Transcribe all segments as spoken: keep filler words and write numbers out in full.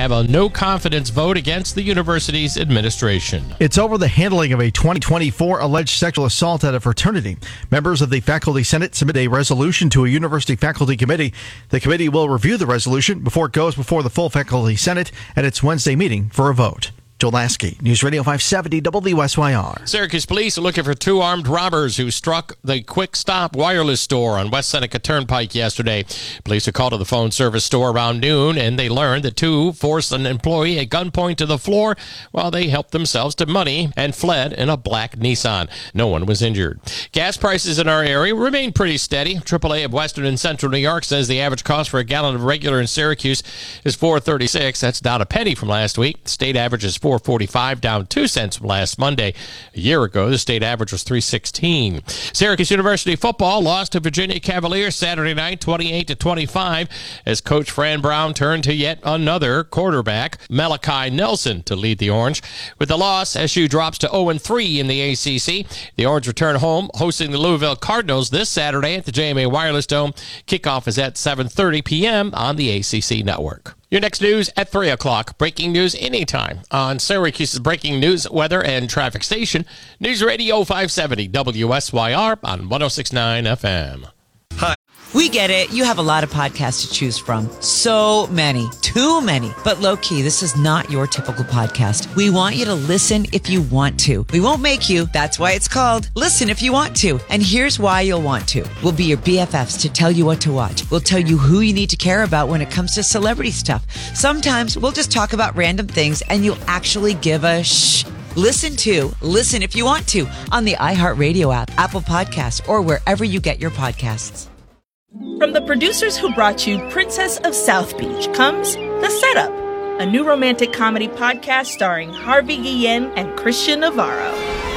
have a no confidence vote against the university's administration. It's over the handling of a twenty twenty-four alleged sexual assault at a fraternity. Members of the Faculty Senate submitted a resolution to a university faculty committee. The committee will review the resolution before it goes before the full Faculty Senate at its Wednesday meeting for a vote. Joel Lasky, News Radio five seventy W S Y R. Syracuse police are looking for two armed robbers who struck the Quick Stop wireless store on West Seneca Turnpike yesterday. Police are called to the phone service store around noon, and they learned the two forced an employee at gunpoint to the floor while they helped themselves to money and fled in a black Nissan. No one was injured. Gas prices in our area remain pretty steady. triple A of Western and Central New York says the average cost for a gallon of regular in Syracuse is four thirty-six. That's down a penny from last week. State average is four forty-five, down two cents from last Monday. A year ago, the state average was three sixteen. Syracuse University football lost to Virginia Cavaliers Saturday night, twenty-eight to twenty-five, as Coach Fran Brown turned to yet another quarterback, Malachi Nelson, to lead the Orange. With the loss, S U drops to oh and three in the A C C. The Orange return home, hosting the Louisville Cardinals this Saturday at the J M A Wireless Dome. Kickoff is at seven thirty p.m. on the A C C network. Your next news at three o'clock. Breaking news anytime on Syracuse's breaking news, weather, and traffic station. News Radio five seventy W S Y R on one oh six point nine F M. Hi. We get it. You have a lot of podcasts to choose from. So many. Too many. But low-key, this is not your typical podcast. We want you to listen if you want to. We won't make you. That's why it's called Listen If You Want To. And here's why you'll want to. We'll be your B F Fs to tell you what to watch. We'll tell you who you need to care about when it comes to celebrity stuff. Sometimes we'll just talk about random things and you'll actually give a shh. Listen to Listen If You Want To on the iHeartRadio app, Apple Podcasts, or wherever you get your podcasts. From the producers who brought you Princess of South Beach comes The Setup, a new romantic comedy podcast starring Harvey Guillen and Christian Navarro.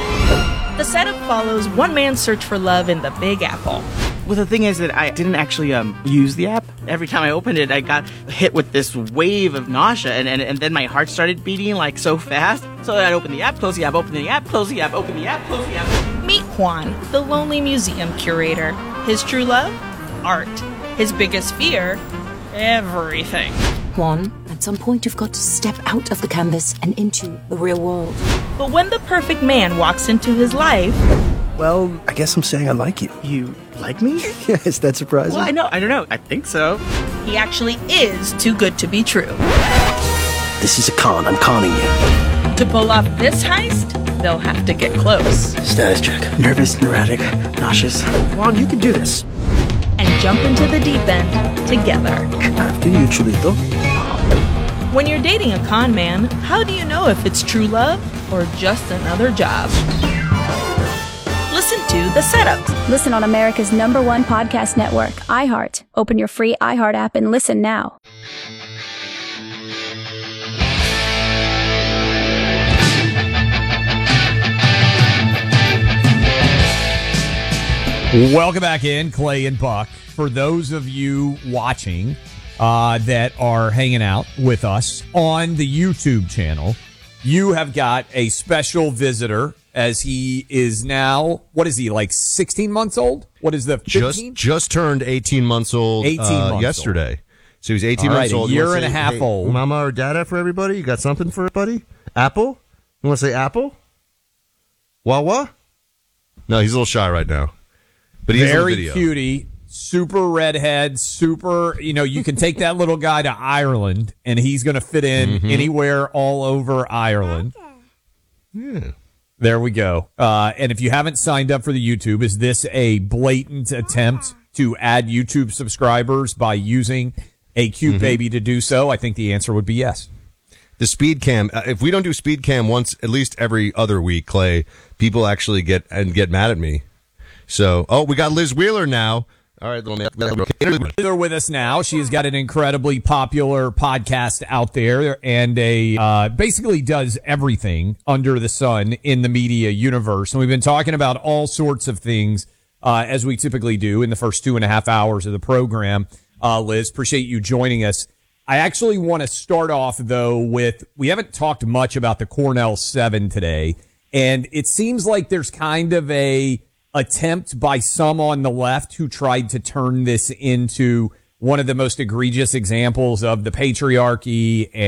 The Setup follows one man's search for love in the Big Apple. Well, the thing is that I didn't actually um, use the app. Every time I opened it, I got hit with this wave of nausea, and, and, and then my heart started beating like so fast. So I'd open the app, close the app, open the app, close the app, open the app, close the app. Meet Juan, the lonely museum curator. His true love? Art. His biggest fear? Everything. Juan, at some point you've got to step out of the canvas and into the real world. But when the perfect man walks into his life... Well, I guess I'm saying I like you. You like me? Yeah, is that surprising? Well, I know, I don't know. I think so. He actually is too good to be true. This is a con. I'm conning you. To pull off this heist, they'll have to get close. Status check. Nervous, neurotic, nauseous. Juan, you can do this. And jump into the deep end together. After you, Chulito. When you're dating a con man, how do you know if it's true love or just another job? Listen to The Setup. Listen on America's number one podcast network, iHeart. Open your free iHeart app and listen now. Welcome back in, Clay and Buck. For those of you watching uh, that are hanging out with us on the YouTube channel, you have got a special visitor as he is now, what is he, like sixteen months old? What is the fifteen? Just just turned eighteen months old eighteen uh, months yesterday. Old. So he's eighteen All months right, old. A year and say, a half hey, old. Mama or dada for everybody? You got something for everybody? Apple? You want to say apple? Wawa? No, he's a little shy right now. But he's very in the video. cutie, super redhead, super, you know, you can take that little guy to Ireland and he's going to fit in mm-hmm. anywhere all over Ireland. Yeah. There we go. Uh, and if you haven't signed up for the YouTube, is this a blatant attempt to add YouTube subscribers by using a cute mm-hmm. baby to do so? I think the answer would be yes. The speed cam, uh, if we don't do speed cam once, at least every other week, Clay, people actually get and get mad at me. So, oh, we got Liz Wheeler now. All right, little man. Wheeler with us now. She has got an incredibly popular podcast out there and a uh, basically does everything under the sun in the media universe. And we've been talking about all sorts of things uh, as we typically do in the first two and a half hours of the program. Uh, Liz, appreciate you joining us. I actually want to start off, though, with we haven't talked much about the Cornell seven today. And it seems like there's kind of a attempt by some on the left who tried to turn this into one of the most egregious examples of the patriarchy and